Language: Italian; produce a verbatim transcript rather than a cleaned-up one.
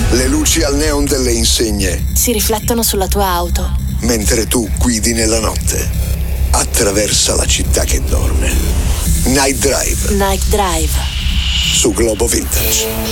Le luci al neon delle insegne si riflettono sulla tua auto. mentre tu guidi nella notte. Attraversa la città che dorme. Night Drive. Night Drive. Su Globo Vintage.